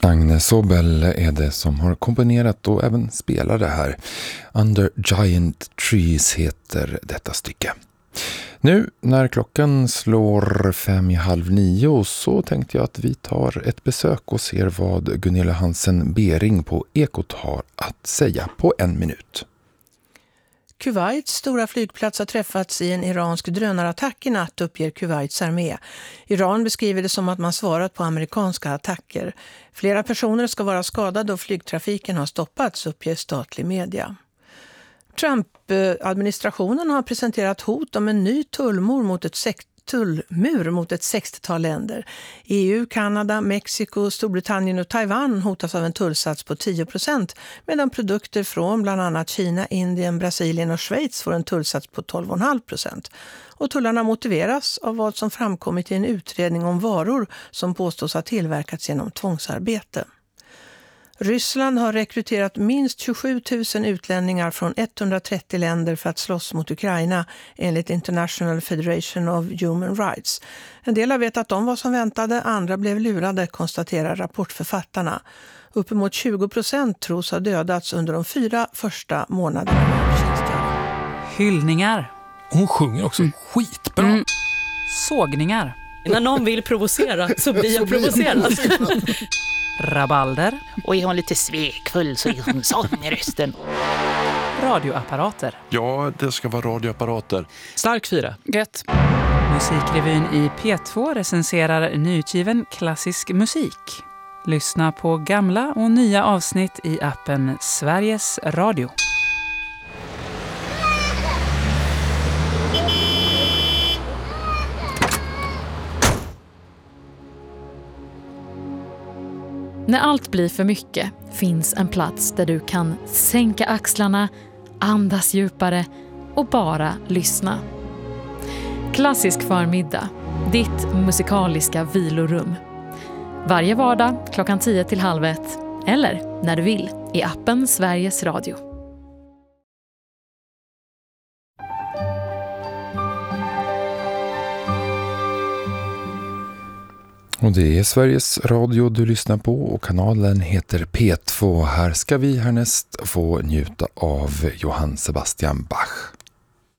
Agne Sobel är det som har komponerat och även spelar det här. Under Giant Trees heter detta stycke. Nu när klockan slår 8:30 så tänkte jag att vi tar ett besök och ser vad Gunilla Hansen Bering på Ekot har att säga på 1 minut. Kuwaits stora flygplats har träffats i en iransk drönarattack i natt, uppger Kuwaits armé. Iran beskriver det som att man svarat på amerikanska attacker. Flera personer ska vara skadade och flygtrafiken har stoppats, uppger statlig media. Trump-administrationen har presenterat hot om en ny tullmur mot ett 60-tal länder. EU, Kanada, Mexiko, Storbritannien och Taiwan hotas av en tullsats på 10%, medan produkter från bland annat Kina, Indien, Brasilien och Schweiz får en tullsats på 12,5%. Och tullarna motiveras av vad som framkommit i en utredning om varor som påstås ha tillverkats genom tvångsarbete. Ryssland har rekryterat minst 27 000 utlänningar från 130 länder för att slåss mot Ukraina, enligt International Federation of Human Rights. En del har vetat om vad som väntade, andra blev lurade, konstaterar rapportförfattarna. Uppemot 20% tros ha dödats under de 4 första månaderna av tjänstgöringen. Hyllningar. Hon sjunger också skitbra. Sågningar. När någon vill provocera så blir jag provocerad. Rabalder. Och är hon lite svekfull så är hon sån i rösten. Radioapparater. Ja, det ska vara radioapparater. Stark 4. Gött. Musikrevyn i P2 recenserar nyutgiven klassisk musik. Lyssna på gamla och nya avsnitt i appen Sveriges Radio. När allt blir för mycket finns en plats där du kan sänka axlarna, andas djupare och bara lyssna. Klassisk förmiddag, ditt musikaliska vilorum. Varje vardag klockan 10:30 eller när du vill i appen Sveriges Radio. Och det är Sveriges Radio du lyssnar på och kanalen heter P2. Här ska vi härnäst få njuta av Johann Sebastian Bach.